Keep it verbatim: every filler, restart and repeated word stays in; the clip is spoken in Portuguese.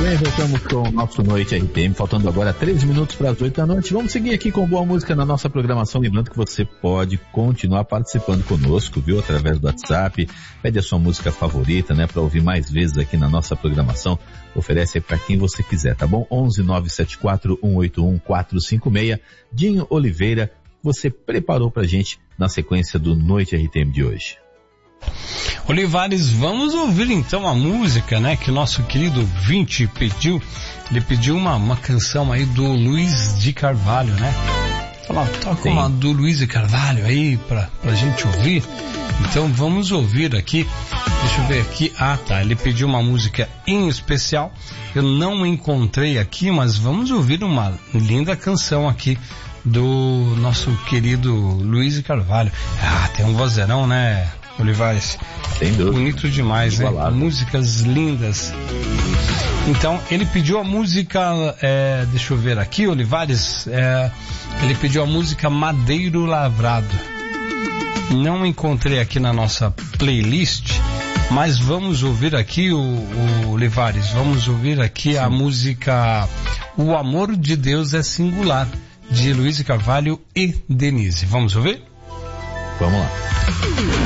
bem, voltamos com o nosso Noite R T M, faltando agora treze minutos para as oito da noite. Vamos seguir aqui com boa música na nossa programação, lembrando que você pode continuar participando conosco, viu, através do WhatsApp, pede a sua música favorita, né, para ouvir mais vezes aqui na nossa programação, oferece aí para quem você quiser, tá bom? onze nove sete quatro um oito um quatro cinco seis. Dinho Oliveira, você preparou pra gente na sequência do Noite R T M de hoje? Olivares, vamos ouvir então a música, né, que o nosso querido ouvinte pediu. Ele pediu uma, uma canção aí do Luiz de Carvalho, né? Falou, toca uma do Luiz de Carvalho aí pra, pra gente ouvir. Então vamos ouvir aqui. Deixa eu ver aqui. Ah, tá. Ele pediu uma música em especial. Eu não encontrei aqui, mas vamos ouvir uma linda canção aqui do nosso querido Luiz de Carvalho. Ah, tem um vozeirão, né, Olivares? Sem dúvida. Bonito demais, né? Músicas lindas. Então, ele pediu a música, é, deixa eu ver aqui, Olivares, é, ele pediu a música Madeiro Lavrado. Não encontrei aqui na nossa playlist, mas vamos ouvir aqui, o, o Olivares, vamos ouvir aqui Sim. a música O Amor de Deus é Singular, de Luiz de Carvalho e Denise. Vamos ouvir? Vamos lá.